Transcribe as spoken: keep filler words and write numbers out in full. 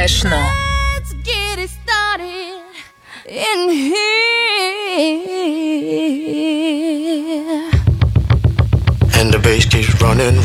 Techno. Let's get it started in here. And the bass keeps running.